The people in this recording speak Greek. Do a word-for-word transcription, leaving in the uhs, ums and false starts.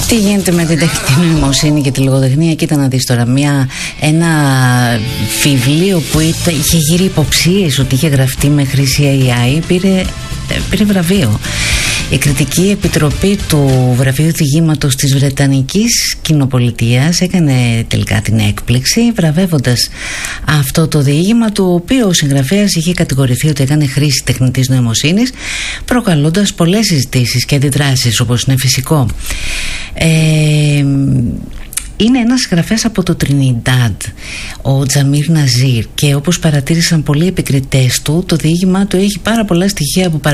Τι γίνεται με την τεχνητή νοημοσύνη και τη λογοτεχνία? Κοίτα να δεις τώρα, μια, ένα βιβλίο που ήταν, είχε γύρει υποψίες ότι είχε γραφτεί με χρήση έι άι, πήρε, πήρε βραβείο. Η Κριτική Επιτροπή του Βραβείου Διηγήματος της Βρετανικής Κοινοπολιτείας έκανε τελικά την έκπληξη, βραβεύοντας αυτό το διήγημα, το οποίο ο συγγραφέας είχε κατηγορηθεί ότι έκανε χρήση τεχνητής νοημοσύνης, προκαλώντας πολλές συζητήσεις και αντιδράσεις, όπως είναι φυσικό. Ε, Είναι ένας συγγραφέας από το Τρινιντάντ, ο Τζαμίρ Ναζίρ, και όπως παρατήρησαν πολλοί επικριτές του, το διήγημά του έχει πάρα πολλά στοιχεία που